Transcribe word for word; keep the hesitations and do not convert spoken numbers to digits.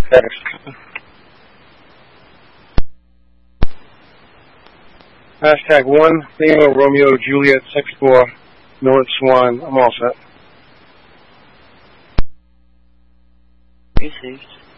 text. Hashtag one, Lima, Romeo, Juliet, six four, North Swan. I'm all set. Received.